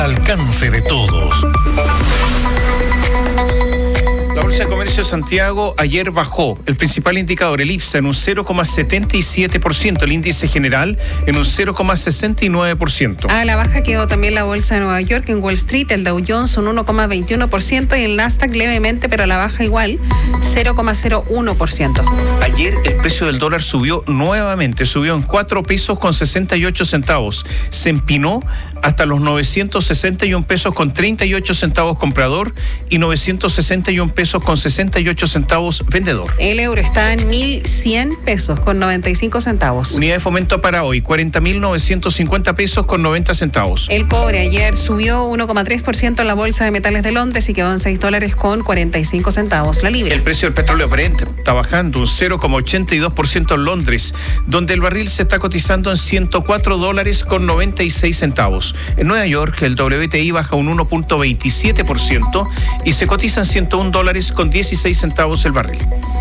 Alcance de todos. La Bolsa de Comercio de Santiago ayer bajó. El principal indicador, el IPSA, en un 0,77%. El índice general en un 0,69%. A la baja quedó también la Bolsa de Nueva York. En Wall Street, el Dow Jones un 1,21% y el Nasdaq levemente, pero a la baja igual, 0,01%. Ayer el precio del dólar subió nuevamente. Subió en 4 pesos con 68 centavos. Se empinó hasta los 961 pesos con 38 centavos comprador y 961 pesos con 68 centavos vendedor. El euro está en 1.100 pesos con 95 centavos. Unidad de fomento para hoy, 40.950 pesos con 90 centavos. El cobre ayer subió 1,3% en la Bolsa de Metales de Londres y quedó en $6 con 45 centavos la libra. El precio del petróleo Brent está bajando un 0,82% en Londres, donde el barril se está cotizando en $104 con 96 centavos. En Nueva York, el WTI baja un 1,27% y se cotiza en $101 con 16 centavos el barril.